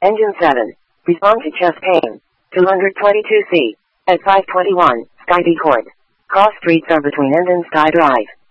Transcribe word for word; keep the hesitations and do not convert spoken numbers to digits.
Engine seven. Respond to chest pain. two twenty-two C. At five twenty-one, Sky B Court. Cross streets are between End and Sky Drive.